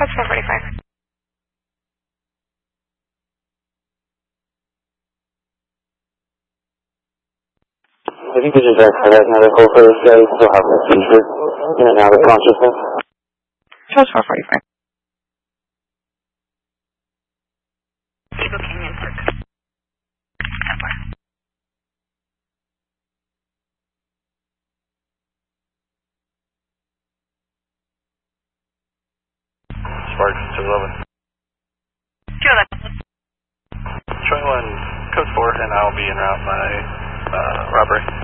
Charles 445. I think this is back for that medical for this guy. Still have a seizure in and out of consciousness. Charles 445. Eagle Canyon Park. Spark 211. 211. 21, code 4, and I'll be en route by robbery.